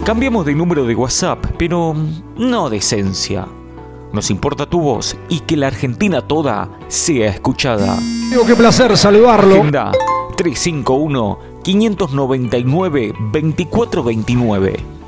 Cambiamos de número de WhatsApp, pero no de esencia. Nos importa tu voz y que la Argentina toda sea escuchada. Digo, qué placer saludarlo. Agenda 351-599-2429.